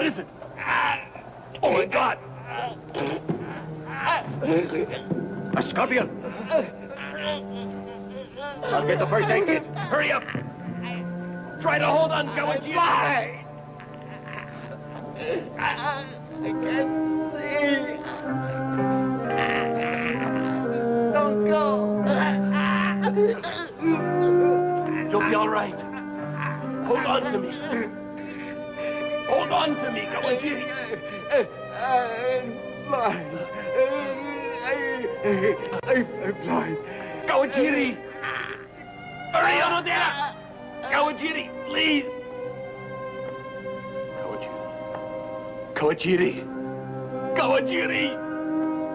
What is it? Oh, my God! A scorpion! I'll get the first aid kit. Hurry up! Try to hold on, Kawajiri! Fly! I can't see. Don't go. You'll be all right. Hold on to me. Hold on to me, Kawajiri. I'm blind. I'm blind. Kawajiri! Hurry, Onodera! Kawajiri, please! Kawajiri. Kawajiri! Kawajiri!